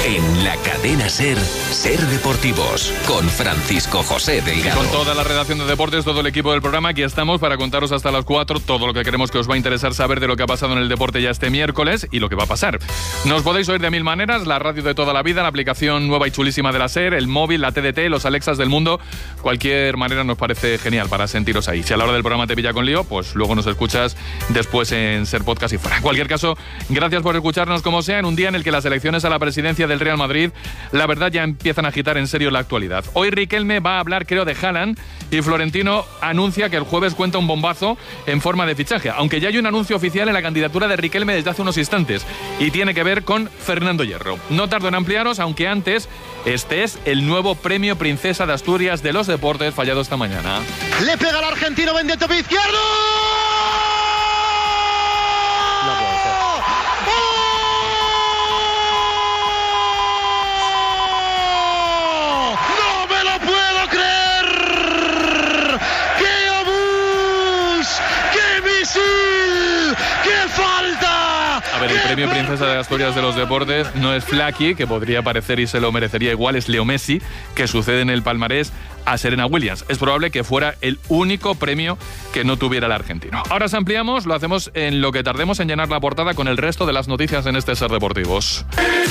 En la cadena SER, Ser Deportivos, con Francisco José Delgado. Con toda la redacción de deportes, todo el equipo del programa, aquí estamos para contaros hasta las 4 todo lo que queremos que os va a interesar saber de lo que ha pasado en el deporte ya este miércoles y lo que va a pasar. Nos podéis oír de mil maneras, la radio de toda la vida, la aplicación nueva y chulísima de la SER, el móvil, la TDT, los Alexas del mundo. Cualquier manera nos parece genial para sentiros ahí. Si a la hora del programa te pilla con lío, pues luego nos escuchas después en SER Podcast y fuera. En cualquier caso, gracias por escucharnos como sea en un día en el que las elecciones a la presidencia del Real Madrid, la verdad, ya empiezan a agitar en serio la actualidad. Hoy Riquelme va a hablar, creo, de Haaland y Florentino anuncia que el jueves cuenta un bombazo en forma de fichaje, aunque ya hay un anuncio oficial en la candidatura de Riquelme desde hace unos instantes y tiene que ver con Fernando Hierro. No tardo en ampliaros, aunque antes, este es el nuevo premio Princesa de Asturias de los deportes fallado esta mañana. Le pega al argentino, vende el tope izquierdo. A ver, el premio Princesa de Asturias de los deportes no es Flaky, que podría parecer y se lo merecería igual, es Leo Messi, que sucede en el palmarés a Serena Williams. Es probable que fuera el único premio que no tuviera el argentino. Ahora os ampliamos, lo hacemos en lo que tardemos en llenar la portada con el resto de las noticias en este Ser Deportivos.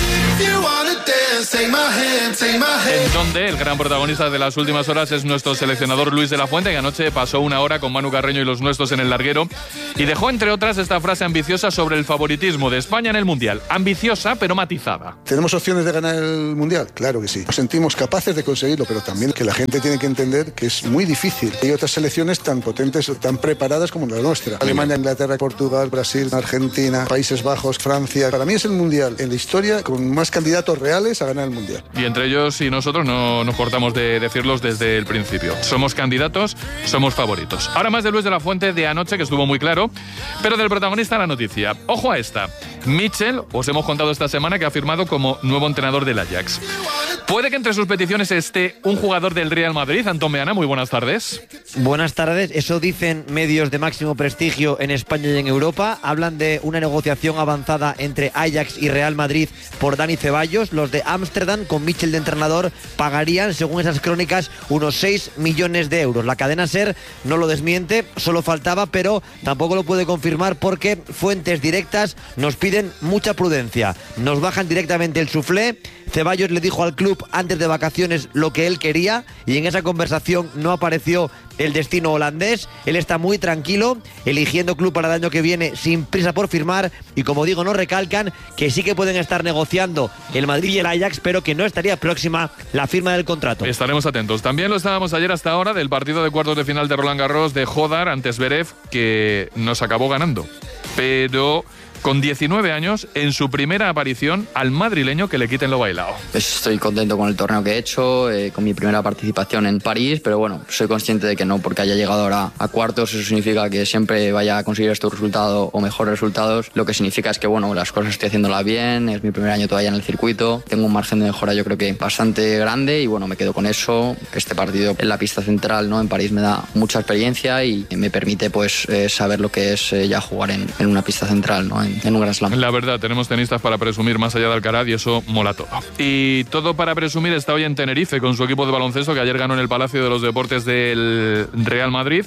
En donde el gran protagonista de las últimas horas es nuestro seleccionador Luis de la Fuente, que anoche pasó una hora con Manu Carreño y los nuestros en el larguero y dejó, entre otras, esta frase ambiciosa sobre el favoritismo de España en el Mundial. Ambiciosa, pero matizada. ¿Tenemos opciones de ganar el Mundial? Claro que sí. Nos sentimos capaces de conseguirlo, pero también que la gente tiene que entender que es muy difícil. Hay otras selecciones tan potentes, tan preparadas como la nuestra. Alemania, Inglaterra, Portugal, Brasil, Argentina, Países Bajos, Francia. Para mí es el Mundial en la historia con más candidatos reales a ganar el Mundial. Y entre ellos y nosotros no nos cortamos de decirlos desde el principio. Somos candidatos, somos favoritos. Ahora más de Luis de la Fuente de anoche, que estuvo muy claro, pero del protagonista la noticia. Ojo a esta. Michel, os hemos contado esta semana que ha firmado como nuevo entrenador del Ajax. Puede que entre sus peticiones esté un jugador del Real Madrid. Antón Meana, muy buenas tardes. Buenas tardes. Eso dicen medios de máximo prestigio en España y en Europa. Hablan de una negociación avanzada entre Ajax y Real Madrid por Dani Ceballos. Los de Ámsterdam, con Michel de entrenador, pagarían, según esas crónicas, unos 6 millones de euros. La cadena SER no lo desmiente, solo faltaba, pero tampoco lo puede confirmar porque fuentes directas nos piden mucha prudencia. Nos bajan directamente el suflé. Ceballos le dijo al club antes de vacaciones lo que él quería y en esa conversación no apareció el destino holandés. Él está muy tranquilo, eligiendo club para el año que viene sin prisa por firmar y, como digo, nos recalcan que sí que pueden estar negociando el Madrid y el Ajax, pero que no estaría próxima la firma del contrato. Estaremos atentos. También lo estábamos ayer hasta ahora del partido de cuartos de final de Roland Garros de Jodar ante Zverev, que nos acabó ganando. Pero con 19 años, en su primera aparición, al madrileño que le quiten lo bailado. Estoy contento con el torneo que he hecho, con mi primera participación en París, pero bueno, soy consciente de que no porque haya llegado ahora a cuartos, eso significa que siempre vaya a conseguir estos resultados o mejores resultados. Lo que significa es que, bueno, las cosas estoy haciéndolas bien, es mi primer año todavía en el circuito, tengo un margen de mejora yo creo que bastante grande y bueno, me quedo con eso. Este partido en la pista central, ¿no?, en París me da mucha experiencia y me permite pues saber lo que es ya jugar en una pista central, ¿no?, en un Grand Slam. La verdad, tenemos tenistas para presumir más allá de Alcaraz y eso mola todo. Y todo para presumir está hoy en Tenerife con su equipo de baloncesto que ayer ganó en el Palacio de los Deportes del Real Madrid.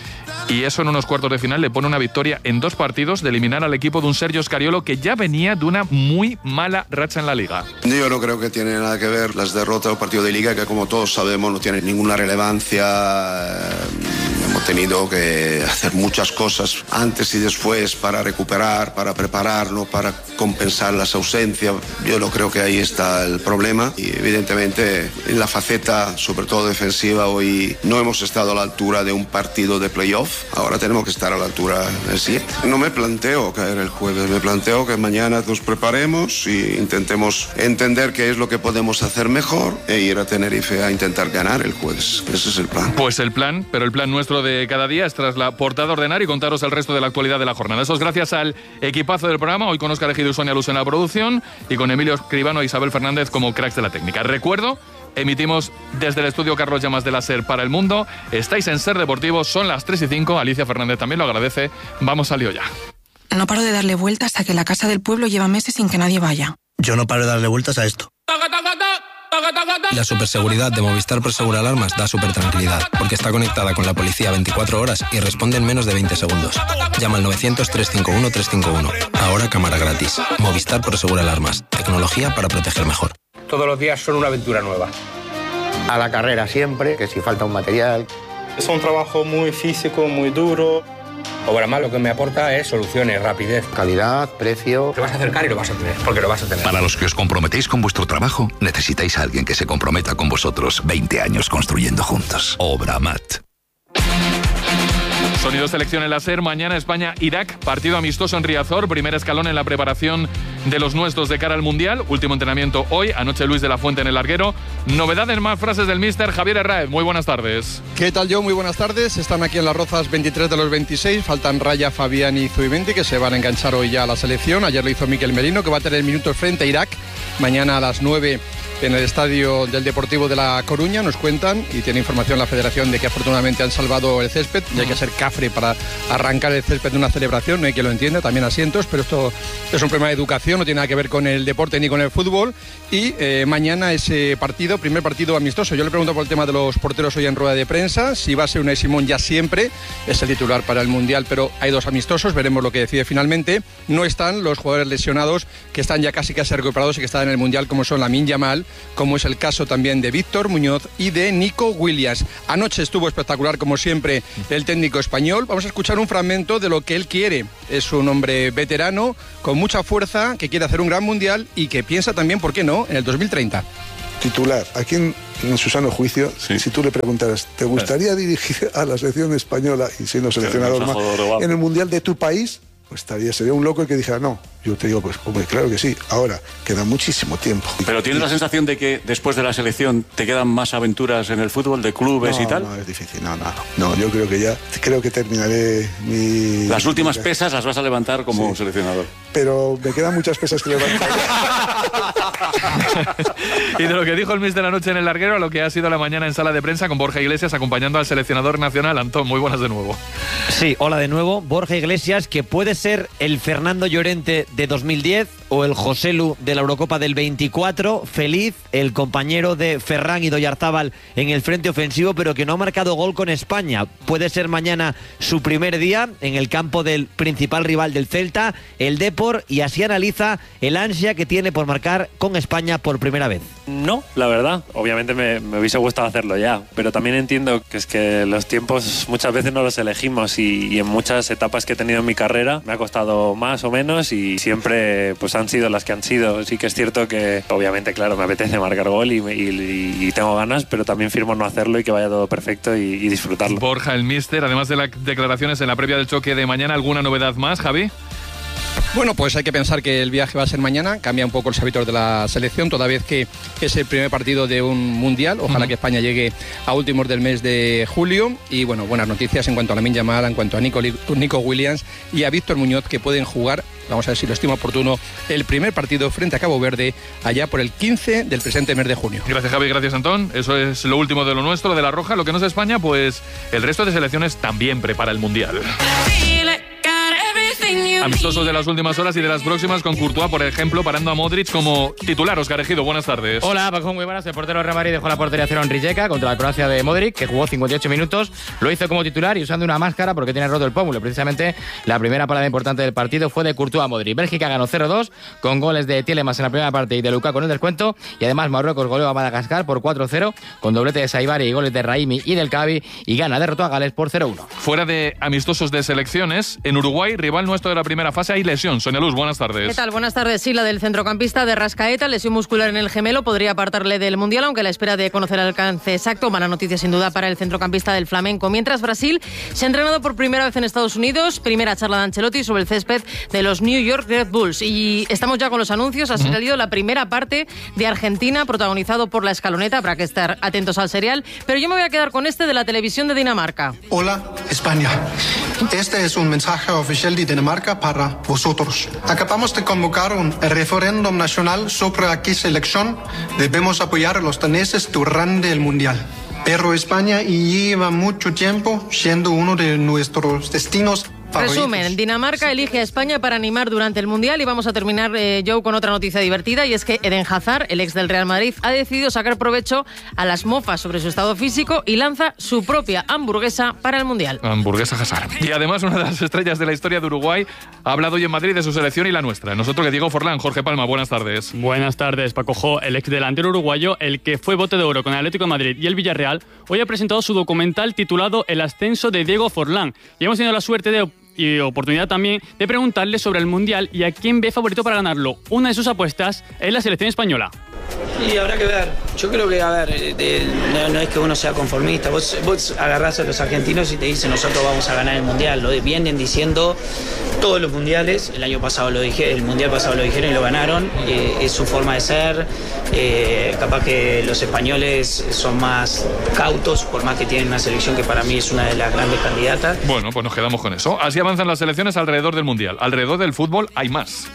Y eso en unos cuartos de final le pone una victoria en 2 partidos de eliminar al equipo de un Sergio Scariolo que ya venía de una muy mala racha en la Liga. Yo no creo que tiene nada que ver las derrotas o partidos de Liga, que como todos sabemos no tienen ninguna relevancia. Hemos tenido que hacer muchas cosas antes y después para recuperar, para prepararnos, para compensar las ausencias. Yo no creo que ahí está el problema y evidentemente en la faceta, sobre todo defensiva, hoy no hemos estado a la altura de un partido de playoff. Ahora tenemos que estar a la altura del siguiente. No me planteo caer el jueves, me planteo que mañana nos preparemos e intentemos entender qué es lo que podemos hacer mejor e ir a Tenerife a intentar ganar el jueves. Ese es el plan. Pues el plan, pero el plan nuestro de cada día es tras la portada ordenar y contaros el resto de la actualidad de la jornada. Eso es gracias al equipazo del programa, hoy con Óscar Ejido y Sonia Luz en la producción y con Emilio Escribano e Isabel Fernández como cracks de la técnica. Recuerdo, emitimos desde el estudio Carlos Llamas de la SER para el mundo. Estáis en Ser Deportivo, son las 3:05. Alicia Fernández también lo agradece. Vamos al lío ya. No paro de darle vueltas a que la casa del pueblo lleva meses sin que nadie vaya. Yo no paro de darle vueltas a esto. Y la superseguridad de Movistar Prosegur Alarmas da súper tranquilidad, porque está conectada con la policía 24 horas y responde en menos de 20 segundos. Llama al 900-351-351. Ahora cámara gratis. Movistar Prosegur Alarmas. Tecnología para proteger mejor. Todos los días son una aventura nueva. A la carrera siempre, que si falta un material. Es un trabajo muy físico, muy duro. Obramás lo que me aporta es soluciones, rapidez, calidad, precio. Lo vas a acercar y lo vas a tener, porque lo vas a tener. Para los que os comprometéis con vuestro trabajo, necesitáis a alguien que se comprometa con vosotros 20 años construyendo juntos. Obramat. Sonido selección en la SER. Mañana España-Irak, partido amistoso en Riazor, primer escalón en la preparación de los nuestros de cara al Mundial. Último entrenamiento hoy, anoche Luis de la Fuente en el larguero. Novedades, más frases del míster Javier Herráez. Muy buenas tardes. ¿Qué tal, Joe? Muy buenas tardes. Están aquí en Las Rozas 23 de los 26. Faltan Raya, Fabián y Zubimendi, que se van a enganchar hoy ya a la selección. Ayer lo hizo Miquel Merino, que va a tener minutos frente a Irak. Mañana a las 9 en el estadio del Deportivo de La Coruña, nos cuentan, y tiene información la Federación de que afortunadamente han salvado el césped. Y hay que ser cafre para arrancar el césped de una celebración, no hay quien lo entienda, también asientos, pero esto es un problema de educación, no tiene nada que ver con el deporte ni con el fútbol. Y mañana ese partido, primer partido amistoso. Yo le pregunto por el tema de los porteros hoy en rueda de prensa, si va a ser Unai Simón ya siempre, es el titular para el Mundial, pero hay dos amistosos, veremos lo que decide finalmente. No están los jugadores lesionados, que están ya casi recuperados y que están en el Mundial, como son Lamine Yamal, como es el caso también de Víctor Muñoz y de Nico Williams. Anoche estuvo espectacular, como siempre, el técnico español. Vamos a escuchar un fragmento de lo que él quiere. Es un hombre veterano, con mucha fuerza, que quiere hacer un gran Mundial y que piensa también, ¿por qué no?, en el 2030. Titular, aquí en su sano juicio, sí. Si tú le preguntaras, ¿te gustaría dirigir a la selección española y siendo seleccionador más en el Mundial de tu país? Pues sería un loco el que dijera no. Yo te digo, pues hombre, claro que sí. Ahora, queda muchísimo tiempo. ¿Pero tienes la sensación de que después de la selección te quedan más aventuras en el fútbol, de clubes y tal? No, es difícil, no, yo creo que terminaré mi... Las últimas pesas las vas a levantar como seleccionador. Pero me quedan muchas pesas que levantar. Y de lo que dijo el míster anoche en el larguero a lo que ha sido la mañana en sala de prensa con Borja Iglesias acompañando al seleccionador nacional. Antón, muy buenas de nuevo. Sí, hola de nuevo. Borja Iglesias, que puede ser el Fernando Llorente de 2010 o el Joselu de la Eurocopa del 24. Feliz, el compañero de Ferran y Oyarzábal en el frente ofensivo, pero que no ha marcado gol con España. Puede ser mañana su primer día en el campo del principal rival del Celta, el Depor, y así analiza el ansia que tiene por marcar con España por primera vez. No, la verdad, obviamente me hubiese gustado hacerlo ya, pero también entiendo que es que los tiempos muchas veces no los elegimos y en muchas etapas que he tenido en mi carrera me ha costado más o menos y siempre pues han sido las que han sido. Sí que es cierto que obviamente, claro, me apetece marcar gol y tengo ganas, pero también firmo no hacerlo y que vaya todo perfecto y disfrutarlo. Borja, el míster, además de las declaraciones en la previa del choque de mañana, ¿alguna novedad más, Javi? Bueno, pues hay que pensar que el viaje va a ser mañana, cambia un poco los hábitos de la selección, toda vez que es el primer partido de un Mundial. Ojalá que España llegue a últimos del mes de julio. Y bueno, buenas noticias en cuanto a Lamine Yamal, en cuanto a Nico Williams y a Víctor Muñoz, que pueden jugar, vamos a ver si lo estimo oportuno, el primer partido frente a Cabo Verde allá por el 15 del presente mes de junio. Gracias, Javi, gracias, Antón. Eso es lo último de lo nuestro, de La Roja. Lo que no es España, pues el resto de selecciones también prepara el Mundial. Amistosos de las últimas horas y de las próximas, con Courtois, por ejemplo, parando a Modric como titular. Óscar Ejido, buenas tardes. Hola, Paco, muy buenas. El portero Real Madrid dejó la portería cero en Rijeka contra la Croacia de Modric, que jugó 58 minutos. Lo hizo como titular y usando una máscara porque tiene roto el pómulo. Precisamente la primera parada importante del partido fue de Courtois a Modric. Bélgica ganó 0-2 con goles de Tielemans en la primera parte y de Lukaku en el descuento. Y además Marruecos goleó a Madagascar por 4-0 con doblete de Saibari y goles de Raimi y del Cavi. Y Ghana derrotó a Gales por 0-1. Fuera de amistosos de selecciones, en Uruguay, rival nuestro de la primera fase, hay lesión. Sonia Luz, buenas tardes. ¿Qué tal? Buenas tardes. Sí, la del centrocampista de Rascaeta, lesión muscular en el gemelo, podría apartarle del Mundial, aunque a la espera de conocer el alcance exacto. Mala noticia sin duda para el centrocampista del Flamenco. Mientras Brasil se ha entrenado por primera vez en Estados Unidos, primera charla de Ancelotti sobre el césped de los New York Red Bulls. Y estamos ya con los anuncios. Ha salido la primera parte de Argentina, protagonizado por La Escaloneta. Habrá que estar atentos al serial. Pero yo me voy a quedar con este de la televisión de Dinamarca. Hola, España. Este es un mensaje oficial de Dinamarca para vosotros. Acabamos de convocar un referéndum nacional sobre a qué selección debemos apoyar a los daneses durante el Mundial. Pero España lleva mucho tiempo siendo uno de nuestros destinos Resumen, Dinamarca elige a España para animar durante el Mundial y vamos a terminar, Joe, con otra noticia divertida, y es que Eden Hazard, el ex del Real Madrid, ha decidido sacar provecho a las mofas sobre su estado físico y lanza su propia hamburguesa para el Mundial. Hamburguesa Hazard. Y además una de las estrellas de la historia de Uruguay ha hablado hoy en Madrid de su selección y la nuestra. Nosotros que Diego Forlán. Jorge Palma, buenas tardes. Buenas tardes, Paco Jo. El ex delantero uruguayo, el que fue bote de oro con el Atlético de Madrid y el Villarreal, hoy ha presentado su documental titulado El ascenso de Diego Forlán. Y hemos tenido la suerte y oportunidad también de preguntarle sobre el Mundial y a quién ve favorito para ganarlo. Una de sus apuestas es la selección española. Y habrá que ver. Yo creo que, no es que uno sea conformista. Vos agarrás a los argentinos y te dicen nosotros vamos a ganar el Mundial. Lo vienen diciendo todos los mundiales. El año pasado el Mundial pasado lo dijeron y lo ganaron. Es su forma de ser. Capaz que los españoles son más cautos, por más que tienen una selección que para mí es una de las grandes candidatas. Bueno, pues nos quedamos con eso. Así avanzan las selecciones alrededor del Mundial. Alrededor del fútbol hay más.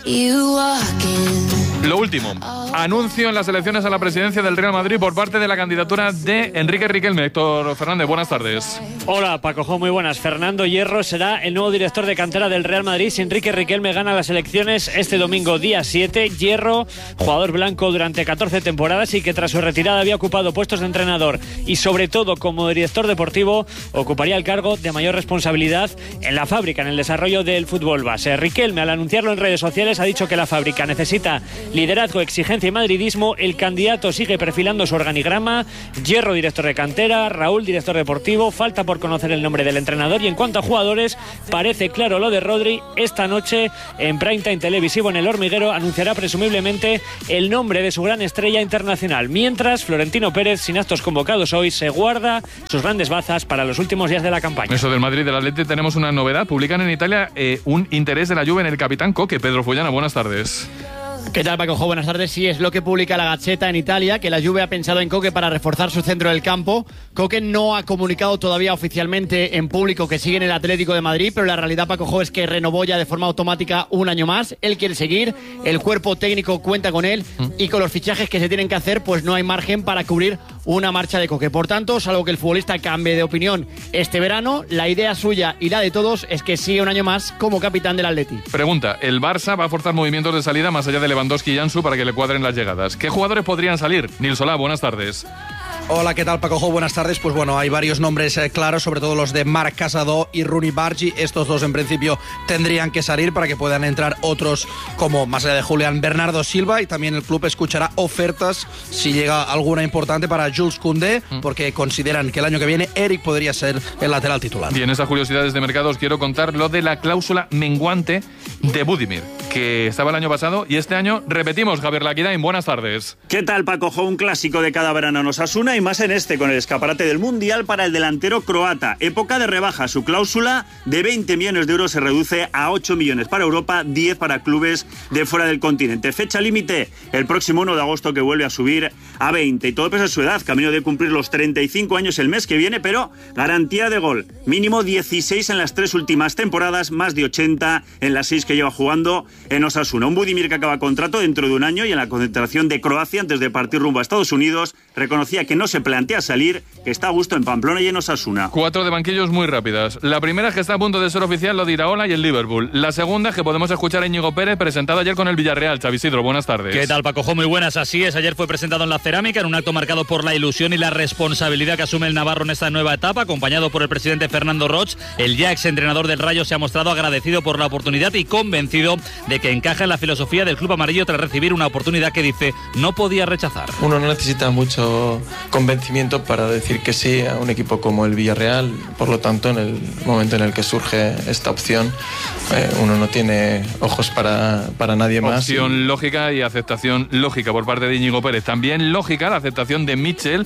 Lo último, anuncio en las elecciones a la presidencia del Real Madrid por parte de la candidatura de Enrique Riquelme. Héctor Fernández, buenas tardes. Hola, Paco Jo, muy buenas. Fernando Hierro será el nuevo director de cantera del Real Madrid si Enrique Riquelme gana las elecciones este domingo, día 7. Hierro, jugador blanco durante 14 temporadas y que tras su retirada había ocupado puestos de entrenador y sobre todo como director deportivo, ocuparía el cargo de mayor responsabilidad en la fábrica, en el desarrollo del fútbol base. Riquelme, al anunciarlo en redes sociales, ha dicho que la fábrica necesita liderazgo, exigencia y madridismo. El candidato sigue perfilando su organigrama: Hierro, director de cantera; Raúl, director deportivo. Falta por conocer el nombre del entrenador. Y en cuanto a jugadores, parece claro lo de Rodri. Esta noche, en prime time televisivo en El Hormiguero, anunciará presumiblemente el nombre de su gran estrella internacional. Mientras, Florentino Pérez, sin actos convocados hoy, se guarda sus grandes bazas para los últimos días de la campaña. Eso del Madrid, del Atleti, tenemos una novedad. Publican en Italia un interés de la Juve en el capitán Coque. Pedro Fullana, buenas tardes. ¿Qué tal, Paco Jo? Buenas tardes. Sí, es lo que publica la Gazzetta en Italia, que la Juve ha pensado en Coque para reforzar su centro del campo. Coque no ha comunicado todavía oficialmente en público que sigue en el Atlético de Madrid, pero la realidad, Paco Jo, es que renovó ya de forma automática un año más. Él quiere seguir, el cuerpo técnico cuenta con él y con los fichajes que se tienen que hacer, pues no hay margen para cubrir una marcha de Coque. Por tanto, salvo que el futbolista cambie de opinión este verano, la idea suya y la de todos es que siga un año más como capitán del Atleti. Pregunta, ¿el Barça va a forzar movimientos de salida más allá de Lewandowski y Ansu para que le cuadren las llegadas? ¿Qué jugadores podrían salir? Nil Solá, buenas tardes. Hola, ¿qué tal, Paco Jo? Buenas tardes. Pues bueno, hay varios nombres claros, sobre todo los de Marc Casado y Rooney Bargi. Estos dos en principio tendrían que salir para que puedan entrar otros como, más allá de Julián, Bernardo Silva, y también el club escuchará ofertas si llega alguna importante para Jules Koundé, porque consideran que el año que viene Eric podría ser el lateral titular. Bien, esas curiosidades de mercado os quiero contar lo de la cláusula menguante de Budimir, que estaba el año pasado y este año repetimos. Javier Laquidain, buenas tardes. ¿Qué tal, Paco Jo? Un clásico de cada verano en Osasuna y más en este, con el escaparate del Mundial para el delantero croata. Época de rebaja. Su cláusula de 20 millones de euros se reduce a 8 millones para Europa, 10 para clubes de fuera del continente. Fecha límite el próximo 1 de agosto, que vuelve a subir a 20. Y todo pese a su edad, camino de cumplir los 35 años el mes que viene, pero garantía de gol. Mínimo 16 en las 3 últimas temporadas, más de 80 en las 6 que lleva jugando en Osasuna. Un Budimir que acaba contrato dentro de un año y en la concentración de Croacia, antes de partir rumbo a Estados Unidos, reconocía que no se plantea salir, que está a gusto en Pamplona y en Osasuna. 4 de banquillos muy rápidas. La primera es que está a punto de ser oficial lo de Iraola y el Liverpool. La segunda es que podemos escuchar a Íñigo Pérez, presentado ayer con el Villarreal. Xavi Isidro, buenas tardes. ¿Qué tal, Paco Jo? Muy buenas. Así es, ayer fue presentado en la Cerámica en un acto marcado por la ilusión y la responsabilidad que asume el navarro en esta nueva etapa, acompañado por el presidente Fernando Roig. El ya exentrenador del Rayo se ha mostrado agradecido por la oportunidad y convencido de que encaja en la filosofía del club amarillo tras recibir una oportunidad que dice no podía rechazar. Uno no necesita mucho convencimiento para decir que sí a un equipo como el Villarreal. Por lo tanto, en el momento en el que surge esta opción, uno no tiene ojos para nadie más. Opción lógica y aceptación lógica por parte de Íñigo Pérez. También lógica la aceptación de Mitchell,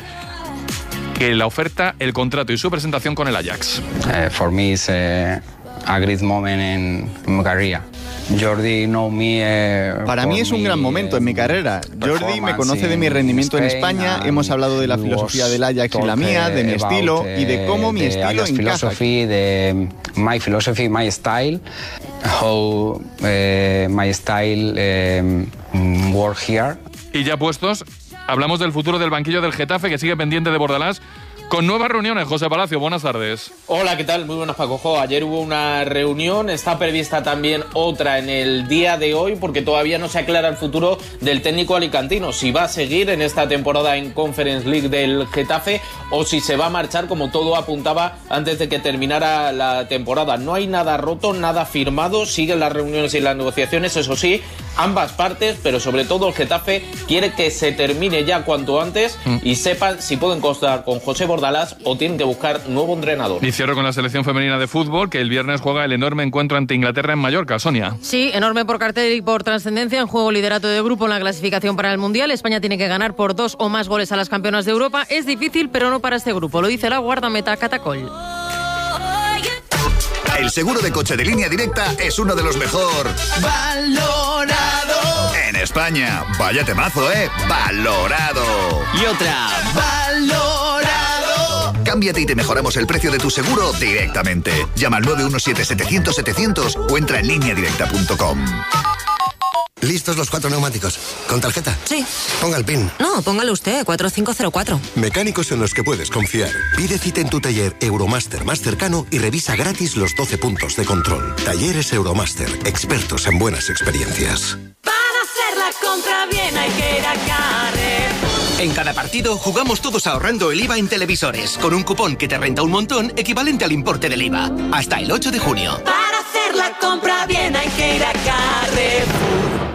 que la oferta, el contrato y su presentación con el Ajax. For me it's a great moment in my career. Jordi know me, Para mí es un gran momento en mi carrera. Jordi me conoce de mi rendimiento en España, hemos hablado de la filosofía del Ajax y la mía, de mi estilo y de cómo mi estilo encaja. De my philosophy, my style, how my style work here. Y ya puestos, hablamos del futuro del banquillo del Getafe, que sigue pendiente de Bordalás, Con nuevas reuniones, José Palacio, buenas tardes. Hola, ¿qué tal? Muy buenas, Paco. Ayer hubo una reunión, está prevista también otra en el día de hoy, porque todavía no se aclara el futuro del técnico alicantino, si va a seguir en esta temporada en Conference League del Getafe o si se va a marchar, como todo apuntaba antes de que terminara la temporada. No hay nada roto, nada firmado, siguen las reuniones y las negociaciones, eso sí, ambas partes, pero sobre todo el Getafe quiere que se termine ya cuanto antes y sepan si pueden contar con José Bordalás o tienen que buscar nuevo entrenador. Y cierro con la selección femenina de fútbol, que el viernes juega el enorme encuentro ante Inglaterra en Mallorca. Sonia. Sí, enorme por cartel y por trascendencia. En juego liderato de grupo en la clasificación para el Mundial. España tiene que ganar por 2 o más goles a las campeonas de Europa. Es difícil, pero no para este grupo. Lo dice la guardameta Catacol. El seguro de coche de Línea Directa es uno de los mejor valorado en España. Vaya temazo, valorado. Y otra, valorado. Cámbiate y te mejoramos el precio de tu seguro directamente. Llama al 917-700-700 o entra en lineadirecta.com. ¿Listos los 4 neumáticos? ¿Con tarjeta? Sí. Ponga el PIN. No, póngalo usted, 4504. Mecánicos en los que puedes confiar. Pide cita en tu taller Euromaster más cercano y revisa gratis los 12 puntos de control. Talleres Euromaster, expertos en buenas experiencias. Para hacer la compra bien hay que ir a Carrefour. En cada partido jugamos todos ahorrando el IVA en televisores, con un cupón que te renta un montón equivalente al importe del IVA. Hasta el 8 de junio. Para hacer la compra bien hay que ir a Carrefour.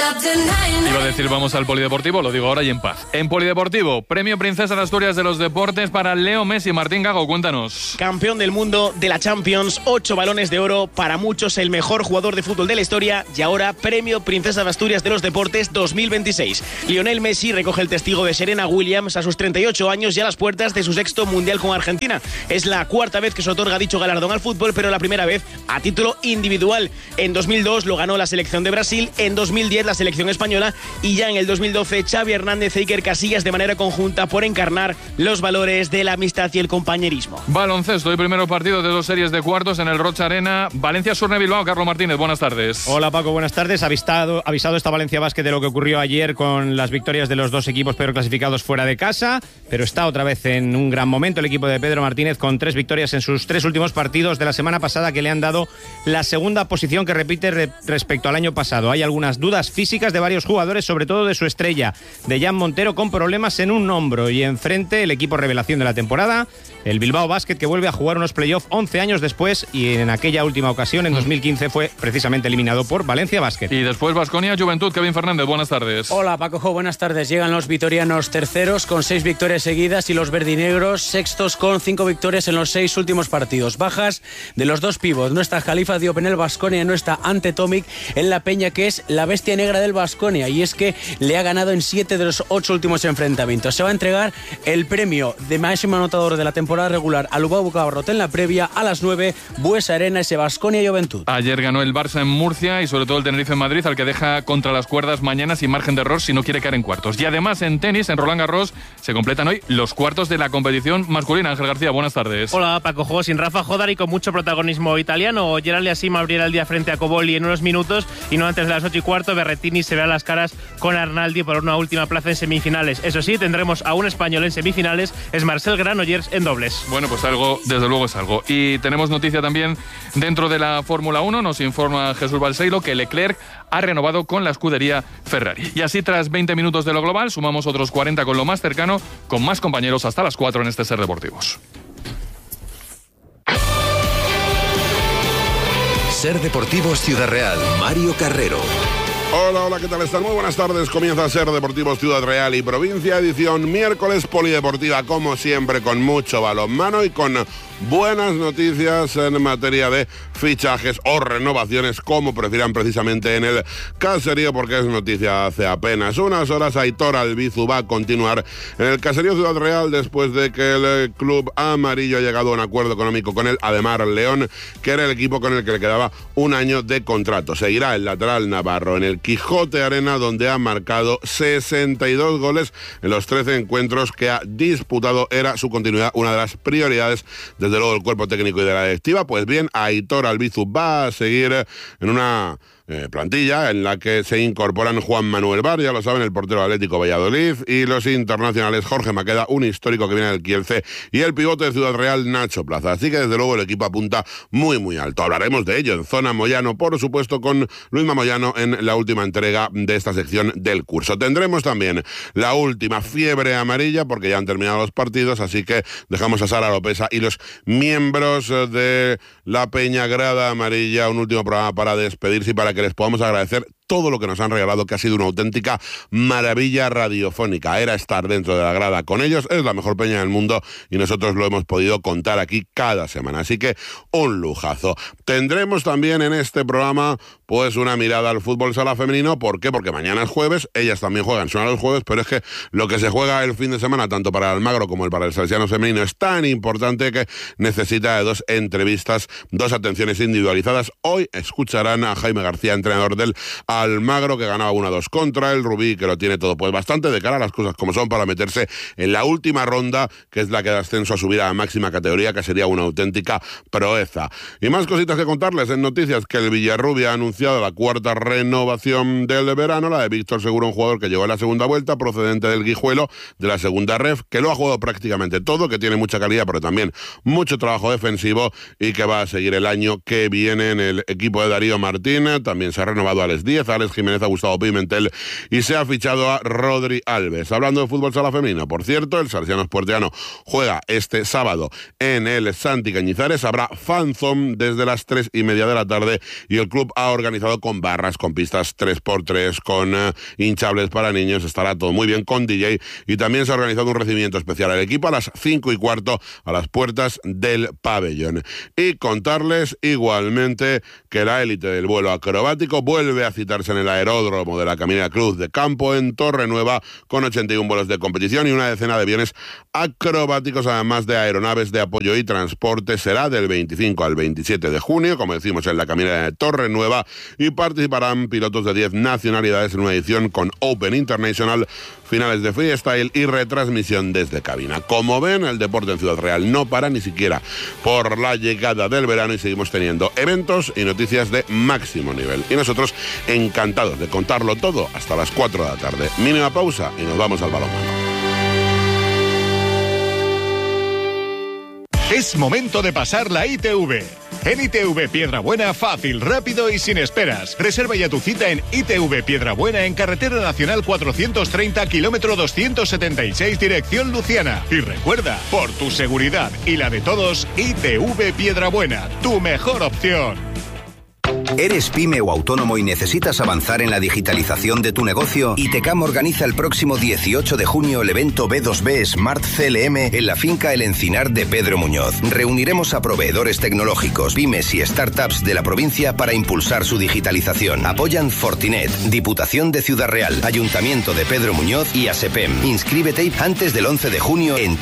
Iba a decir vamos al polideportivo, lo digo ahora y en paz. En polideportivo, premio Princesa de Asturias de los Deportes para Leo Messi. Martín Gago, cuéntanos. Campeón del mundo de la Champions, 8 balones de oro, para muchos el mejor jugador de fútbol de la historia y ahora premio Princesa de Asturias de los Deportes 2026. Lionel Messi recoge el testigo de Serena Williams a sus 38 años y a las puertas de su 6º Mundial con Argentina. Es la 4ª vez que se otorga dicho galardón al fútbol, pero la primera vez a título individual. En 2002 lo ganó la selección de Brasil, en 2010 la selección española y ya en el 2012 Xavi Hernández e Iker Casillas de manera conjunta por encarnar los valores de la amistad y el compañerismo. Baloncesto y primero partido de 2 series de cuartos en el Rocha Arena. Valencia-Surne Bilbao. Carlos Martínez, buenas tardes. Hola Paco, buenas tardes. Avisado esta Valencia Basket de lo que ocurrió ayer con las victorias de los 2 equipos peor clasificados fuera de casa, pero está otra vez en un gran momento el equipo de Pedro Martínez con 3 victorias en sus 3 últimos partidos de la semana pasada que le han dado la segunda posición que repite respecto al año pasado. Hay algunas dudas físicas de varios jugadores, sobre todo de su estrella, de Jan Montero, con problemas en un hombro, y enfrente el equipo revelación de la temporada, el Bilbao Basket, que vuelve a jugar unos playoffs 11 años después, y en aquella última ocasión, en 2015, fue precisamente eliminado por Valencia Basket. Y después Baskonia Juventud. Kevin Fernández, buenas tardes. Hola Paco, buenas tardes. Llegan los vitorianos terceros con 6 victorias seguidas y los verdinegros sextos con 5 victorias en los 6 últimos partidos. Bajas de los 2 pivots. No está Jalifa Diop en el Baskonia, no está Ante Tomic en la Peña, que es la bestia negra del Baskonia, y es que le ha ganado en 7 de los 8 últimos enfrentamientos. Se va a entregar el premio de máximo anotador de la temporada regular a Lubao Bucabarrot en la previa a las 9, Buesa Arena, ese Baskonia Juventud. Ayer ganó el Barça en Murcia y sobre todo el Tenerife en Madrid, al que deja contra las cuerdas mañana sin margen de error si no quiere caer en cuartos. Y además en tenis, en Roland Garros, se completan hoy los cuartos de la competición masculina. Ángel García, buenas tardes. Hola Paco, juego sin Rafa Jodar y con mucho protagonismo italiano. Gerald Yassim abrirá el día frente a Cobolli en unos minutos y no antes de las 8:15 Berrettini se verá las caras con Arnaldi por una última plaza en semifinales. Eso sí, tendremos a un español en semifinales, es Marcel Granollers en dobles. Bueno, pues algo, desde luego es algo. Y tenemos noticia también dentro de la Fórmula 1, nos informa Jesús Balseiro que Leclerc ha renovado con la escudería Ferrari. Y así, tras 20 minutos de lo global, sumamos otros 40 con lo más cercano, con más compañeros hasta las 4 en este Ser Deportivos. Ser Deportivos Ciudad Real, Mario Carrero. Hola, ¿qué tal están? Muy buenas tardes. Comienza Ser Deportivos Ciudad Real y Provincia, edición miércoles polideportiva, como siempre, con mucho balonmano y con buenas noticias en materia de fichajes o renovaciones, como prefieran, precisamente en el Caserío, porque es noticia hace apenas unas horas. Aitor Albizu va a continuar en el Caserío Ciudad Real después de que el club amarillo ha llegado a un acuerdo económico con el Ademar León, que era el equipo con el que le quedaba un año de contrato. Seguirá el lateral navarro en el Quijote Arena, donde ha marcado 62 goles en los 13 encuentros que ha disputado. Era su continuidad una de las prioridades, desde luego, del cuerpo técnico y de la directiva. Pues bien, Aitor Albizu va a seguir en una plantilla en la que se incorporan Juan Manuel Bar, ya lo saben, el portero Atlético Valladolid, y los internacionales Jorge Maqueda, un histórico que viene del Kielce, y el pivote de Ciudad Real, Nacho Plaza. Así que desde luego el equipo apunta muy muy alto. Hablaremos de ello en Zona Moyano, por supuesto, con Luisma Moyano en la última entrega de esta sección del curso. Tendremos también la última fiebre amarilla, porque ya han terminado los partidos, así que dejamos a Sara Lopesa y los miembros de la Peña Grada Amarilla un último programa para despedirse y para que les podamos agradecer todo lo que nos han regalado, que ha sido una auténtica maravilla radiofónica. Era estar dentro de la grada con ellos, es la mejor peña del mundo y nosotros lo hemos podido contar aquí cada semana. Así que un lujazo. Tendremos también en este programa pues una mirada al fútbol sala femenino. ¿Por qué? Porque mañana es jueves, ellas también juegan, son los jueves, pero es que lo que se juega el fin de semana, tanto para el Almagro como para el Salesiano femenino, es tan importante que necesita de 2 entrevistas, 2 atenciones individualizadas. Hoy escucharán a Jaime García, entrenador del Almagro, que ganaba 1-2 contra el Rubí, que lo tiene todo pues bastante de cara a las cosas como son para meterse en la última ronda, que es la que da ascenso a subir a la máxima categoría, que sería una auténtica proeza. Y más cositas que contarles en noticias, que el Villarrubia ha anunciado la 4ª renovación del verano, la de Víctor Seguro, un jugador que llegó en la segunda vuelta, procedente del Guijuelo, de la segunda ref, que lo ha jugado prácticamente todo, que tiene mucha calidad, pero también mucho trabajo defensivo y que va a seguir el año que viene en el equipo de Darío Martín. También se ha renovado a Alex Díez, a Alex Jiménez, a Gustavo Pimentel y se ha fichado a Rodri Alves. Hablando de fútbol sala femenino, por cierto, el Salesiano Esporteano juega este sábado en el Santi Cañizares. Habrá fanzone desde las 3:30 de la tarde y el club ha organizado con barras, con pistas 3x3, con hinchables para niños. Estará todo muy bien con DJ y también se ha organizado un recibimiento especial al equipo a las 5:15 a las puertas del pabellón. Y contarles igualmente que la élite del vuelo acrobático vuelve a citarse en el aeródromo de la Caminera Cruz de Campo en Torrenueva con 81 vuelos de competición y una decena de aviones acrobáticos, además de aeronaves de apoyo y transporte. Será del 25 al 27 de junio, como decimos, en la Caminera de Torrenueva, y participarán pilotos de 10 nacionalidades en una edición con Open International, finales de freestyle y retransmisión desde cabina. Como ven, el deporte en Ciudad Real no para ni siquiera por la llegada del verano y seguimos teniendo eventos y noticias de máximo nivel. Y nosotros encantados de contarlo todo hasta las 4 de la tarde. Mínima pausa y nos vamos al balonmano. Es momento de pasar la ITV. En ITV Piedrabuena, fácil, rápido y sin esperas. Reserva ya tu cita en ITV Piedrabuena en Carretera Nacional 430, kilómetro 276, dirección Luciana. Y recuerda, por tu seguridad y la de todos, ITV Piedrabuena, tu mejor opción. ¿Eres pyme o autónomo y necesitas avanzar en la digitalización de tu negocio? ITECAM organiza el próximo 18 de junio el evento B2B Smart CLM en la finca El Encinar de Pedro Muñoz. Reuniremos a proveedores tecnológicos, pymes y startups de la provincia para impulsar su digitalización. Apoyan Fortinet, Diputación de Ciudad Real, Ayuntamiento de Pedro Muñoz y ASEPEM. Inscríbete antes del 11 de junio en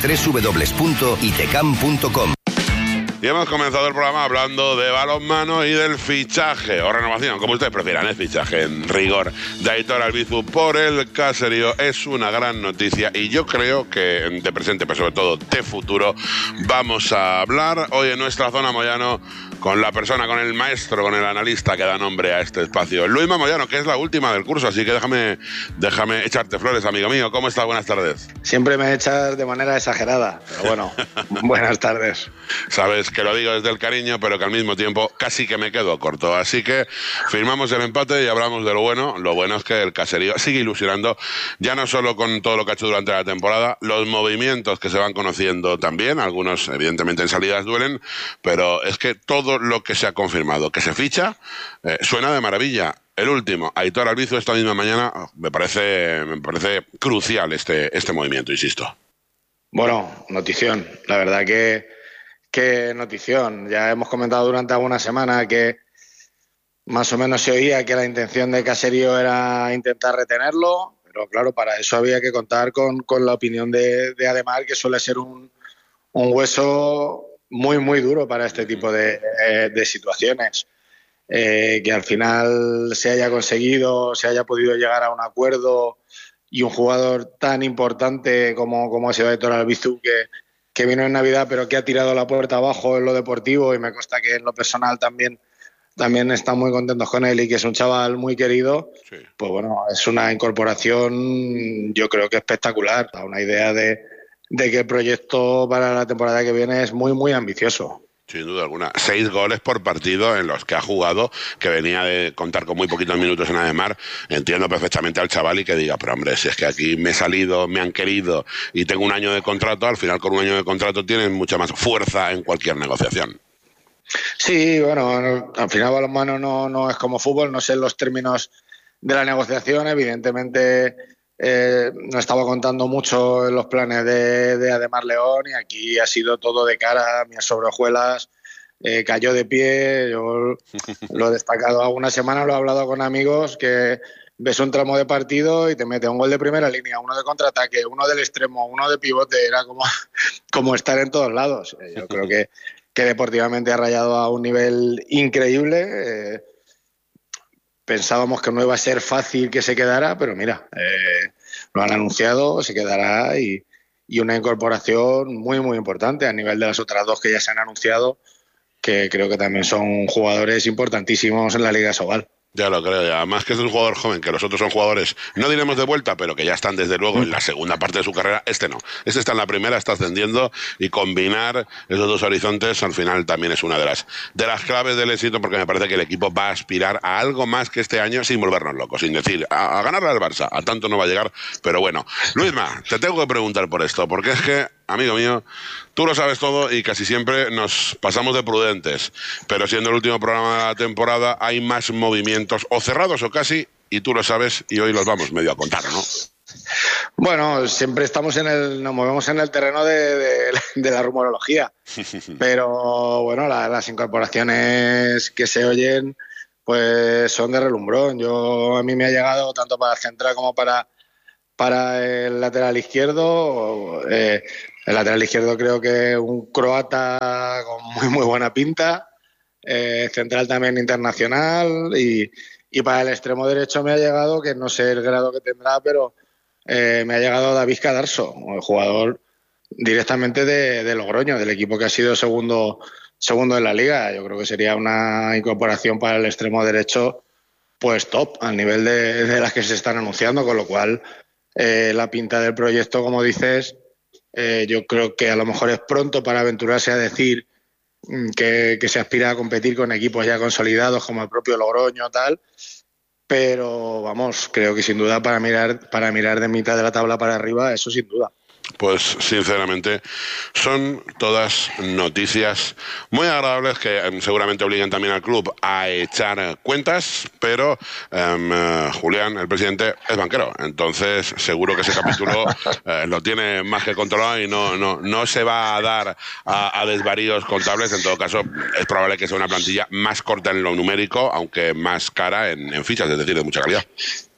www.itecam.com. Y hemos comenzado el programa hablando de balonmano y del fichaje o renovación, como ustedes prefieran, el fichaje en rigor de Aitor Albizu por el Caserío. Es una gran noticia y yo creo que de presente, pero sobre todo de futuro, vamos a hablar hoy en nuestra Zona Moyano con la persona, con el maestro, con el analista que da nombre a este espacio, Luisma Moyano, que es la última del curso, así que déjame echarte flores, amigo mío. ¿Cómo estás? Buenas tardes. Siempre me echas de manera exagerada, pero bueno, buenas tardes. Sabes que lo digo desde el cariño, pero que al mismo tiempo casi que me quedo corto, así que firmamos el empate y hablamos de lo bueno. Lo bueno es que el Caserío sigue ilusionando, ya no solo con todo lo que ha hecho durante la temporada, los movimientos que se van conociendo también, algunos evidentemente en salidas duelen, pero es que todo lo que se ha confirmado que se ficha suena de maravilla. El último, Aitor Albizu, esta misma mañana, me parece crucial este movimiento, insisto. Bueno, notición, la verdad que notición. Ya hemos comentado durante alguna semana que más o menos se oía que la intención de Caserío era intentar retenerlo, pero claro, para eso había que contar con la opinión de Ademar, que suele ser un hueso muy, muy duro para este tipo de situaciones. Que al final se haya conseguido, se haya podido llegar a un acuerdo y un jugador tan importante como ha sido Aitor Albizu, que vino en Navidad pero que ha tirado la puerta abajo en lo deportivo, y me consta que en lo personal también también están muy contentos con él y que es un chaval muy querido, pues bueno, es una incorporación yo creo que espectacular. Da una idea de que el proyecto para la temporada que viene es muy, muy ambicioso. Sin duda alguna. 6 goles por partido en los que ha jugado, que venía de contar con muy poquitos minutos en Ademar. Entiendo perfectamente al chaval y que diga, pero hombre, si es que aquí me he salido, me han querido y tengo un año de contrato, al final con un año de contrato tienes mucha más fuerza en cualquier negociación. Sí, bueno, al final balonmano no es como fútbol, no sé los términos de la negociación, evidentemente no estaba contando mucho en los planes de Ademar León y aquí ha sido todo de cara, mis sobrejuelas, cayó de pie, yo lo he destacado alguna semana, lo he hablado con amigos, que ves un tramo de partido y te mete un gol de primera línea, uno de contraataque, uno del extremo, uno de pivote, era como estar en todos lados. Yo creo que deportivamente ha rayado a un nivel increíble. Pensábamos que no iba a ser fácil que se quedara, pero mira, lo han anunciado, se quedará y una incorporación muy, muy importante a nivel de las otras 2 que ya se han anunciado, que creo que también son jugadores importantísimos en la Liga Sobal. Ya lo creo, y además que es un jugador joven, que los otros son jugadores, no diremos de vuelta, pero que ya están desde luego en la segunda parte de su carrera. Este no, este está en la primera, está ascendiendo, y combinar esos 2 horizontes al final también es una de las claves del éxito, porque me parece que el equipo va a aspirar a algo más que este año sin volvernos locos, sin decir a ganarle al Barça, a tanto no va a llegar, pero bueno. Luisma, te tengo que preguntar por esto, porque es que, amigo mío, tú lo sabes todo y casi siempre nos pasamos de prudentes, pero siendo el último programa de la temporada hay más movimientos, o cerrados o casi, y tú lo sabes, y hoy los vamos medio a contar, ¿no? Bueno, siempre nos movemos en el terreno de la rumorología, pero bueno, las incorporaciones que se oyen pues son de relumbrón. A mí me ha llegado tanto para central como para el lateral izquierdo. El lateral izquierdo creo que un croata con muy, muy buena pinta. Central también internacional. Y para el extremo derecho me ha llegado, que no sé el grado que tendrá, pero me ha llegado David Cadarso, el jugador directamente de Logroño, del equipo que ha sido segundo en la liga. Yo creo que sería una incorporación para el extremo derecho pues top, al nivel de las que se están anunciando, con lo cual la pinta del proyecto, como dices, yo creo que a lo mejor es pronto para aventurarse a decir que se aspira a competir con equipos ya consolidados como el propio Logroño tal, pero vamos, creo que sin duda para mirar de mitad de la tabla para arriba, eso sin duda. Pues sinceramente son todas noticias muy agradables que seguramente obligan también al club a echar cuentas, pero Julián, el presidente, es banquero, entonces seguro que ese capítulo lo tiene más que controlado y no se va a dar a desvaríos contables. En todo caso, es probable que sea una plantilla más corta en lo numérico, aunque más cara en fichas, es decir, de mucha calidad.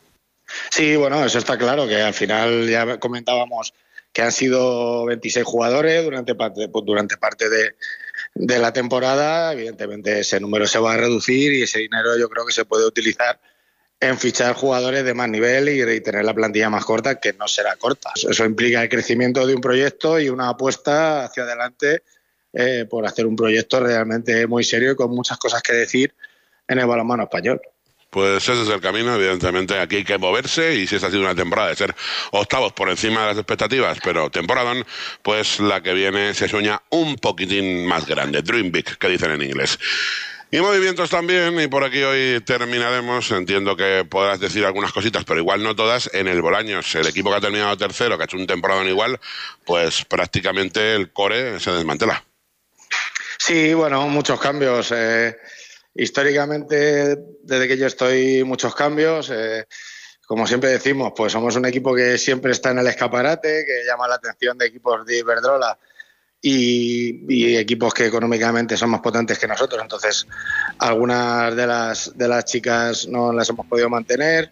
Sí, bueno, eso está claro, que al final ya comentábamos que han sido 26 jugadores durante parte de la temporada. Evidentemente ese número se va a reducir y ese dinero yo creo que se puede utilizar en fichar jugadores de más nivel y tener la plantilla más corta, que no será corta. Eso implica el crecimiento de un proyecto y una apuesta hacia adelante por hacer un proyecto realmente muy serio y con muchas cosas que decir en el balonmano español. Pues ese es el camino, evidentemente aquí hay que moverse, y si esta ha sido una temporada de ser octavos por encima de las expectativas, pero temporadón, pues la que viene se sueña un poquitín más grande, dream big, que dicen en inglés. Y movimientos también, y por aquí hoy terminaremos. Entiendo que podrás decir algunas cositas, pero igual no todas. En el Bolaños, el equipo que ha terminado tercero, que ha hecho un temporadón igual, pues prácticamente el core se desmantela. Sí, bueno, muchos cambios. Históricamente, desde que yo estoy, muchos cambios. Como siempre decimos, pues somos un equipo que siempre está en el escaparate, que llama la atención de equipos de Iberdrola y equipos que económicamente son más potentes que nosotros. Entonces, algunas de las chicas no las hemos podido mantener.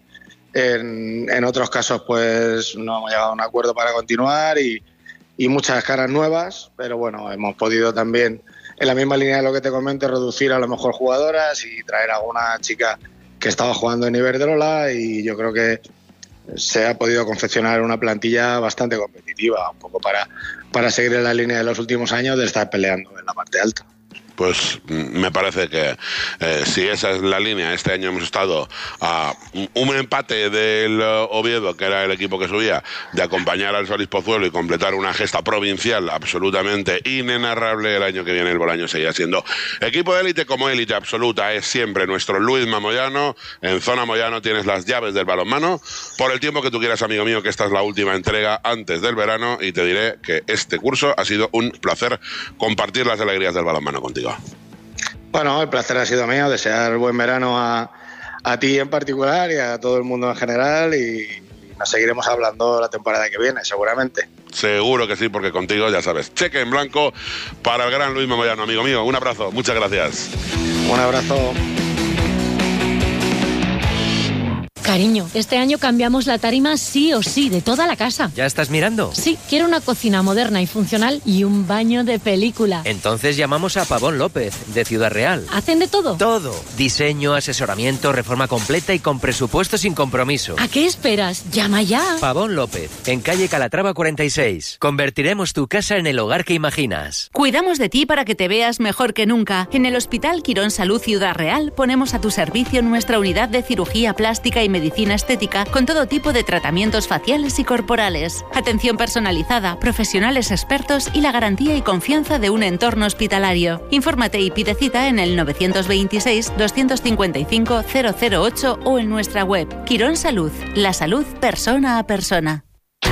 En otros casos, pues no hemos llegado a un acuerdo para continuar y muchas caras nuevas, pero bueno, hemos podido también, en la misma línea de lo que te comento, reducir a lo mejor jugadoras y traer a alguna chica que estaba jugando en Iberdrola, y yo creo que se ha podido confeccionar una plantilla bastante competitiva, un poco para seguir en la línea de los últimos años de estar peleando en la parte alta. pues me parece que si esa es la línea, este año hemos estado a un empate del Oviedo, que era el equipo que subía, de acompañar al Solís Pozuelo y completar una gesta provincial absolutamente inenarrable. El año que viene el Bolaño seguirá siendo equipo de élite, como élite absoluta es siempre nuestro Luisma Moyano. En Zona Moyano tienes las llaves del balonmano por el tiempo que tú quieras, amigo mío, que esta es la última entrega antes del verano, y te diré que este curso ha sido un placer compartir las alegrías del balonmano contigo. Bueno, el placer ha sido mío, desear buen verano a ti en particular y a todo el mundo en general, y nos seguiremos hablando la temporada que viene, seguramente. Seguro que sí, porque contigo, ya sabes, cheque en blanco para el gran Luisma Moyano, amigo mío. Un abrazo, muchas gracias. Un abrazo. Cariño, este año cambiamos la tarima sí o sí, de toda la casa. ¿Ya estás mirando? Sí, quiero una cocina moderna y funcional y un baño de película. Entonces llamamos a Pavón López, de Ciudad Real. ¿Hacen de todo? Todo. Diseño, asesoramiento, reforma completa y con presupuesto sin compromiso. ¿A qué esperas? ¡Llama ya! Pavón López, en calle Calatrava 46. Convertiremos tu casa en el hogar que imaginas. Cuidamos de ti para que te veas mejor que nunca. En el Hospital Quirón Salud Ciudad Real ponemos a tu servicio nuestra unidad de cirugía plástica y medicina estética con todo tipo de tratamientos faciales y corporales. Atención personalizada, profesionales expertos y la garantía y confianza de un entorno hospitalario. Infórmate y pide cita en el 926-255-008 o en nuestra web. Quirón Salud, la salud persona a persona.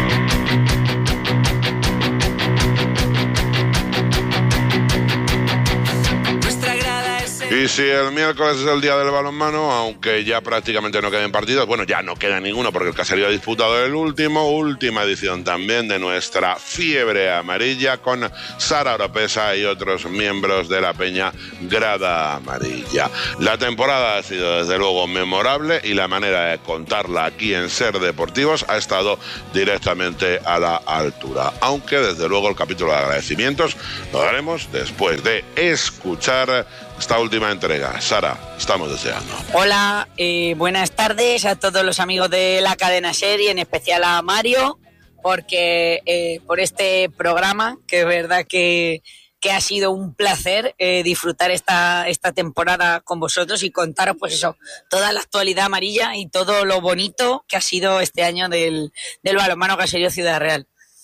Y si el miércoles es el día del balonmano, aunque ya prácticamente no queden partidos, bueno, ya no queda ninguno porque el Caserío ha disputado el última edición también de nuestra Fiebre Amarilla con Sara Oropesa y otros miembros de la Peña Grada Amarilla. La temporada ha sido desde luego memorable y la manera de contarla aquí en Ser Deportivos ha estado directamente a la altura. Aunque desde luego el capítulo de agradecimientos lo haremos después de escuchar esta última entrega. Sara, estamos deseando. Hola, buenas tardes a todos los amigos de la cadena SER y en especial a Mario, porque por este programa, que es verdad que ha sido un placer disfrutar esta temporada con vosotros y contaros pues eso, toda la actualidad amarilla y todo lo bonito que ha sido este año del balonmano Caserío Ciudad Real.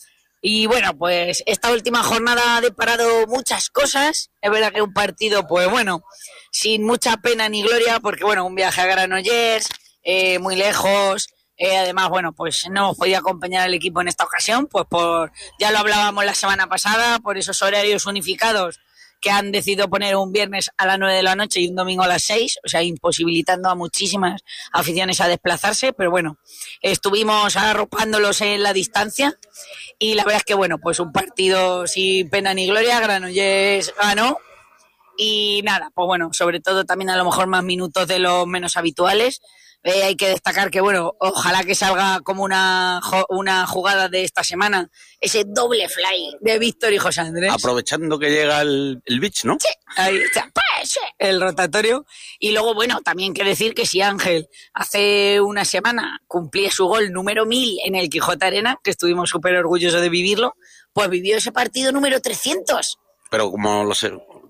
Y bueno, pues esta última jornada ha deparado muchas cosas. Es verdad que un partido, pues bueno, sin mucha pena ni gloria, porque bueno, un viaje a Granollers, muy lejos. Además, bueno, pues no hemos podido acompañar al equipo en esta ocasión, pues ya lo hablábamos la semana pasada, por esos horarios unificados que han decidido poner un viernes a las 9 de la noche y un domingo a las 6, o sea, imposibilitando a muchísimas aficiones a desplazarse, pero bueno, estuvimos arropándolos en la distancia y la verdad es que, bueno, pues un partido sin pena ni gloria, Granollers ganó y nada, pues bueno, sobre todo también a lo mejor más minutos de los menos habituales. Hay que destacar que, bueno, ojalá que salga como una jugada de esta semana, ese doble fly de Víctor y José Andrés. Aprovechando que llega el beach, ¿no? Sí, ahí está, pues, el rotatorio. Y luego, bueno, también que decir que si Ángel hace una semana cumplía su gol número 1000 en el Quijote Arena, que estuvimos súper orgullosos de vivirlo, pues vivió ese partido número 300. Pero como los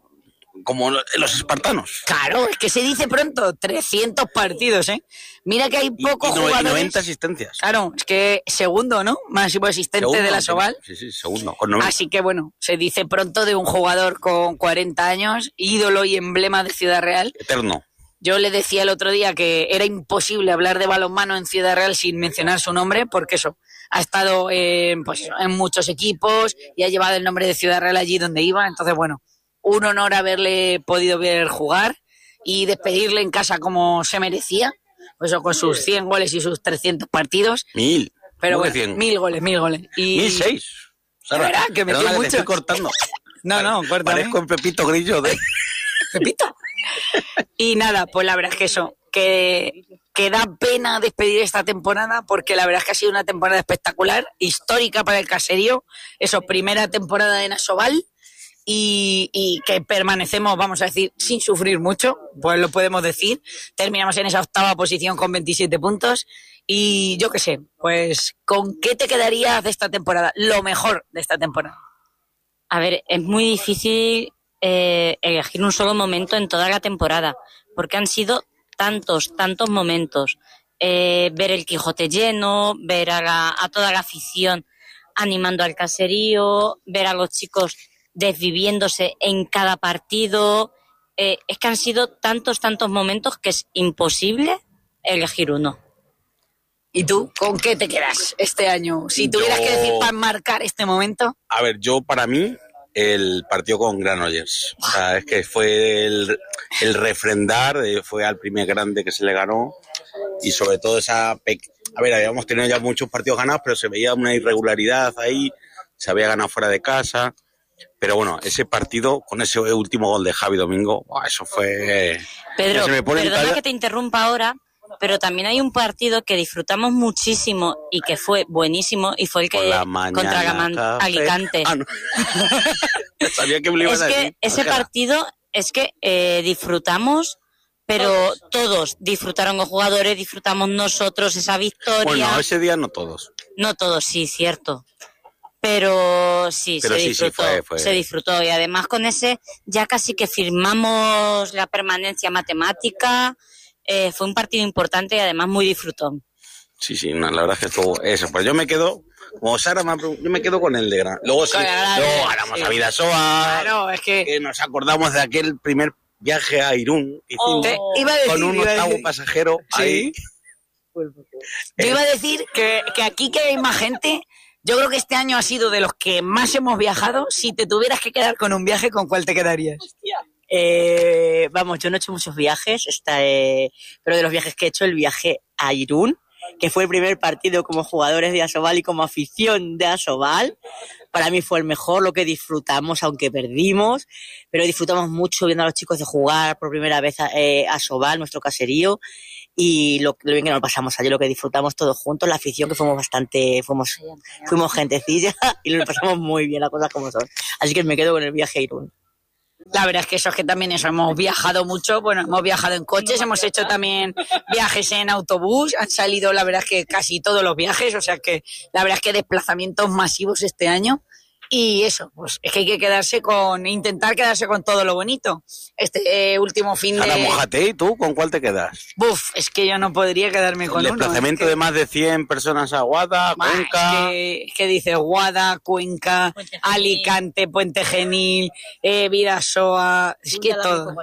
espartanos. Claro, es que se dice pronto, 300 partidos, ¿eh? Mira que hay pocos jugadores. 90 asistencias. Claro, es que segundo, ¿no? Máximo asistente segundo, de la Soval. Sí, segundo. Con 90. Así que bueno, se dice pronto de un jugador con 40 años, ídolo y emblema de Ciudad Real. Eterno. Yo le decía el otro día que era imposible hablar de balonmano en Ciudad Real sin mencionar su nombre, porque eso, ha estado pues, en muchos equipos y ha llevado el nombre de Ciudad Real allí donde iba. Entonces, bueno, un honor haberle podido ver jugar y despedirle en casa como se merecía, pues eso, con sus 100 goles y sus 300 partidos. 1000. Pero bueno, 1000 goles. Y 1006. Sara, ¿verdad? Que metió mucho. Te estoy cortando. No, cuéntame. Parezco en Pepito Grillo de... ¿Pepito? Y nada, pues la verdad es que eso, que da pena despedir esta temporada, porque la verdad es que ha sido una temporada espectacular, histórica para el Caserío. Eso, primera temporada en Asobal. Y que permanecemos, vamos a decir, sin sufrir mucho, pues lo podemos decir. Terminamos en esa 8ª posición con 27 puntos y yo qué sé, pues ¿con qué te quedarías de esta temporada? Lo mejor de esta temporada. A ver, es muy difícil elegir un solo momento en toda la temporada, porque han sido tantos momentos. Ver el Quijote lleno, ver a toda la afición animando al caserío, ver a los chicos desviviéndose en cada partido. Es que han sido tantos momentos que es imposible elegir uno. ¿Y tú con qué te quedas este año? Si tuvieras que decir para marcar este momento. A ver, para mí, el partido con Granollers. O sea, es que fue el refrendar, fue al primer grande que se le ganó. Y sobre todo habíamos tenido ya muchos partidos ganados, pero se veía una irregularidad ahí, se había ganado fuera de casa, pero bueno, ese partido con ese último gol de Javi Domingo, eso fue... Pedro, perdona que te interrumpa ahora, pero también hay un partido que disfrutamos muchísimo y que fue buenísimo, y fue el que contra Alicante. No. Sabía que me lo ibas a decir. Ese partido es que disfrutamos... Pero todos disfrutaron, los jugadores, disfrutamos nosotros esa victoria. Bueno, ese día no todos. No todos, sí, cierto. Pero sí, se disfrutó. Fue. Se disfrutó. Y además con ese ya casi que firmamos la permanencia matemática. Fue un partido importante y además muy disfrutón. Sí, la verdad es que estuvo eso. Pues yo me quedo, como Sara, yo me quedo con el de Gran. Luego ganamos a Vidasoa. Claro, es que nos acordamos de aquel primer viaje a Irún, con un octavo pasajero ahí. Yo iba a decir que aquí que hay más gente, yo creo que este año ha sido de los que más hemos viajado. Si te tuvieras que quedar con un viaje, ¿con cuál te quedarías? Vamos, yo no he hecho muchos viajes, pero de los viajes que he hecho, el viaje a Irún, que fue el primer partido como jugadores de Asobal y como afición de Asobal. Para mí fue el mejor, lo que disfrutamos, aunque perdimos, pero disfrutamos mucho viendo a los chicos de jugar por primera vez a Asobal, nuestro caserío, y lo bien que nos pasamos ayer, lo que disfrutamos todos juntos, la afición, que fuimos gentecilla y lo pasamos muy bien, las cosas como son. Así que me quedo con el viaje a Irún. La verdad es que hemos viajado mucho, hemos viajado en coches, hemos hecho también viajes en autobús, han salido la verdad es que casi todos los viajes, o sea que la verdad es que desplazamientos masivos este año. Y eso, pues es que hay que intentar quedarse con todo lo bonito. Este último fin de... Ahora mójate, ¿y tú con cuál te quedas? Es que yo no podría quedarme con uno. El desplazamiento de más de 100 personas a Guada, Cuenca... ¿Qué dice? Guada, Cuenca, Alicante, Puente Genil, Vidasoa... Es que todo.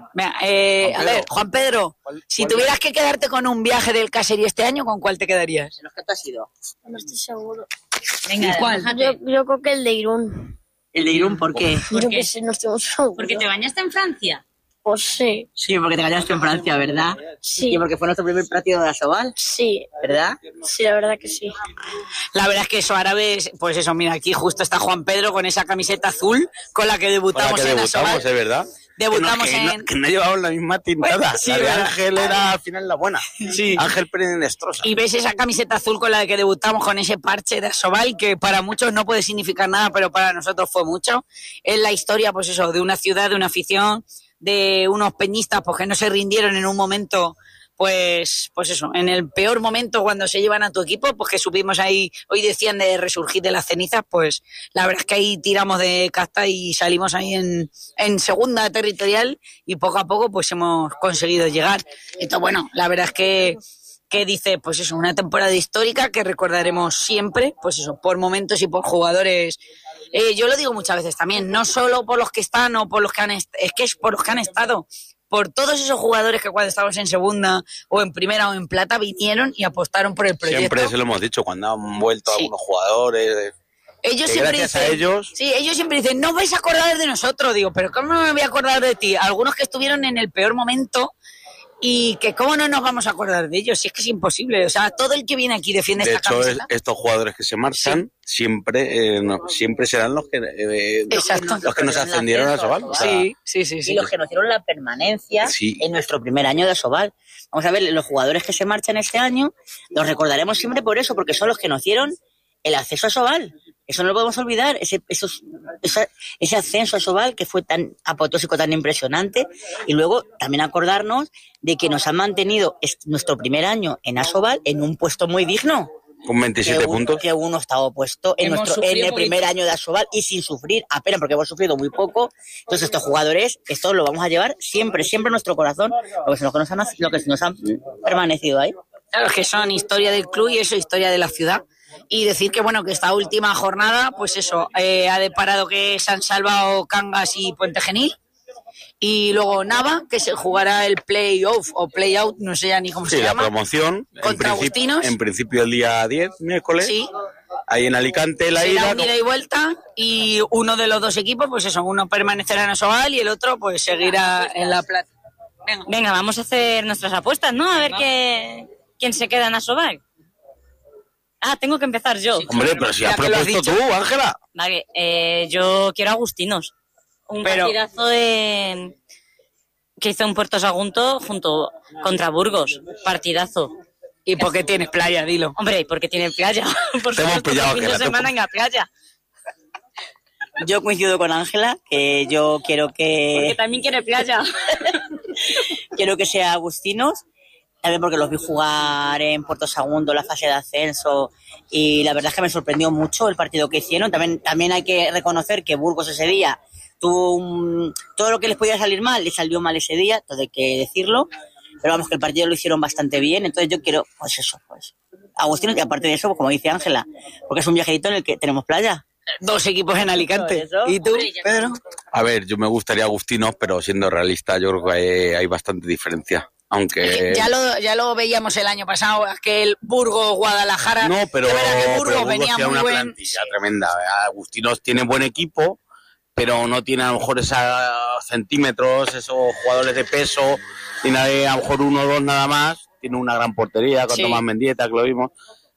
A ver, Juan Pedro, si tuvieras que quedarte con un viaje del caserío este año, ¿con cuál te quedarías? ¿En los que te has ido? No estoy seguro. Venga, ¿cuál? Yo creo que el de Irún. ¿El de Irún por qué? Porque no estoy seguro. ¿Porque te bañaste en Francia? Pues sí. Sí, porque te bañaste en Francia, ¿verdad? Sí. ¿Y porque fue nuestro primer partido de Asobal? Sí. ¿Verdad? Sí, la verdad que sí. La verdad es que esos árabes, pues eso, mira, aquí justo está Juan Pedro con esa camiseta azul con la que debutamos en Asobal. ¿Es verdad? Debutamos que no llevaban la misma tintada. Sí, la de ¿verdad? Ángel era al final la buena. Sí. Ángel Pérez Nestrosa. Y ves esa camiseta azul con la que debutamos, con ese parche de Asobal, que para muchos no puede significar nada, pero para nosotros fue mucho. Es la historia, pues eso, de una ciudad, de una afición, de unos peñistas pues que no se rindieron en un momento, pues eso, en el peor momento cuando se llevan a tu equipo, pues que supimos ahí, hoy decían de resurgir de las cenizas, pues la verdad es que ahí tiramos de casta y salimos ahí en segunda territorial y poco a poco pues hemos conseguido llegar. Entonces, bueno, la verdad es que dice, pues eso, una temporada histórica que recordaremos siempre, pues eso, por momentos y por jugadores. Yo lo digo muchas veces también, no solo por los que están o por los que es que es por los que han estado, por todos esos jugadores que cuando estábamos en segunda o en primera o en plata vinieron y apostaron por el proyecto. Siempre se lo hemos dicho, cuando han vuelto algunos jugadores... Ellos siempre dicen, ellos siempre dicen, no vais a acordar de nosotros. Digo, pero ¿cómo no me voy a acordar de ti? Algunos que estuvieron en el peor momento y que cómo no nos vamos a acordar de ellos, si es que es imposible. O sea, todo el que viene aquí defiende esta camiseta. De hecho, estos jugadores que se marchan siempre serán los que nos ascendieron a Asobal. O sea, sí. Y los que nos dieron la permanencia en nuestro primer año de Asobal. Vamos a ver, los jugadores que se marchan este año los recordaremos siempre por eso, porque son los que nos dieron el acceso a Asobal. Eso no lo podemos olvidar, ese ascenso a Asobal que fue tan apoteósico, tan impresionante, y luego también acordarnos de que nos han mantenido nuestro primer año en Asobal en un puesto muy digno. Con 27 puntos. Que uno está opuesto en el primer año de Asobal y sin sufrir apenas, porque hemos sufrido muy poco. Entonces estos jugadores, esto lo vamos a llevar siempre en nuestro corazón, lo que nos han permanecido ahí. Claro, es que son historia del club y eso, historia de la ciudad. Y decir que, bueno, que esta última jornada, pues eso, ha deparado que se han salvado Cangas y Puente Genil. Y luego Nava, que se jugará el play-off o play-out, no sé ya ni cómo se llama. Sí, la promoción. Contra Agustinos. En principio el día 10, miércoles. Sí. Ahí en Alicante la ida. ida Y vuelta, y uno de los dos equipos, pues eso, uno permanecerá en Asobal y el otro pues seguirá en La Plata. Venga, vamos a hacer nuestras apuestas, ¿no? A ver quién se queda en Asobal. Ah, tengo que empezar yo. Sí, hombre, pero si has propuesto tú, Ángela. Vale, yo quiero Agustinos. Un partidazo que hizo en Puerto Sagunto contra Burgos. Partidazo. ¿Y por qué tienes playa? Dilo. Hombre, porque tiene playa. Por te hemos pillado, fin de semana en la playa. Yo coincido con Ángela, que yo quiero que... Porque también quiere playa. Quiero que sea Agustinos. También porque los vi jugar en Puerto Sagunto, la fase de ascenso, y la verdad es que me sorprendió mucho el partido que hicieron. También hay que reconocer que Burgos ese día tuvo todo lo que les podía salir mal, les salió mal ese día, todo hay que decirlo, pero vamos, que el partido lo hicieron bastante bien. Entonces yo quiero, pues Agustinos, y aparte de eso, pues como dice Ángela, porque es un viajerito en el que tenemos playa. 2 equipos en Alicante. ¿Y tú, Pedro? A ver, yo me gustaría Agustinos, pero siendo realista, yo creo que hay bastante diferencia. Aunque ya lo veíamos el año pasado, aquel Burgos-Guadalajara. No, pero Burgos venía muy una buen... plantilla tremenda. Agustinos tiene buen equipo, pero no tiene a lo mejor esos centímetros, esos jugadores de peso, tiene a lo mejor 1 o 2 nada más. Tiene una gran portería con Tomás Mendieta, que lo vimos.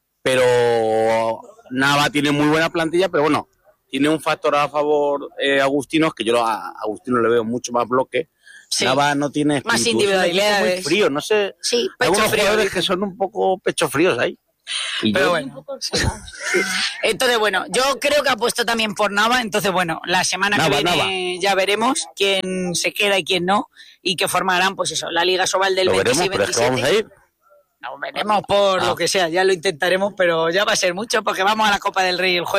Pero Nava tiene muy buena plantilla, pero bueno, tiene un factor a favor Agustinos, que yo a Agustinos le veo mucho más bloque. Sí. Nava no tiene espíritu, más individualidad, muy frío, no sé. Sí, algunos jugadores que son un poco pecho fríos ahí. Pero bueno. Entonces, bueno, yo creo que apuesto también por Nava. Entonces, bueno, la semana que viene ya veremos quién se queda y quién no, y que formarán, pues eso, la Liga Asobal del 26 y 27. Pero es que vamos a ir. No, veremos por lo que sea, ya lo intentaremos, pero ya va a ser mucho porque vamos a la Copa del Rey el jueves.